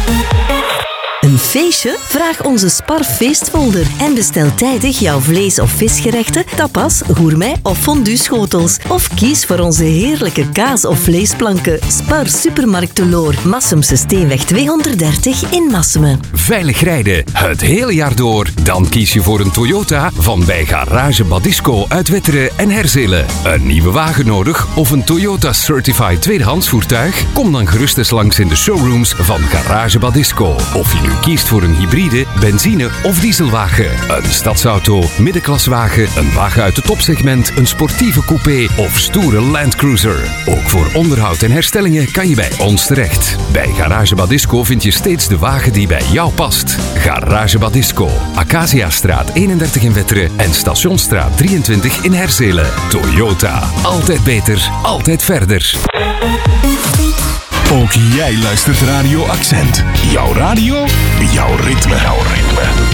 Een feestje? Vraag onze Spar feestfolder en bestel tijdig jouw vlees- of visgerechten, tapas, gourmet of fondue-schotels. Of kies voor onze heerlijke kaas- of vleesplanken. Spar Supermarkt de Loor, Massumse Steenweg 230 in Massemen. Veilig rijden, het hele jaar door. Dan kies je voor een Toyota van bij Garage Badisco uit Wetteren en Herzelen. Een nieuwe wagen nodig of een Toyota Certified tweedehandsvoertuig? Kom dan gerust eens langs in de showrooms van Garage Badisco. Of je nu kiest voor een hybride, benzine of dieselwagen, een stadsauto, middenklaswagen, een wagen uit het topsegment, een sportieve coupé of stoere Landcruiser. Ook voor onderhoud en herstellingen kan je bij ons terecht. Bij Garage Badisco vind je steeds de wagen die bij jou past. Garage Badisco, Acaciastraat 31 in Wetteren en Stationsstraat 23 in Herzelen. Toyota, altijd beter, altijd verder. Ook jij luistert Radio Accent. Jouw radio, jouw ritme.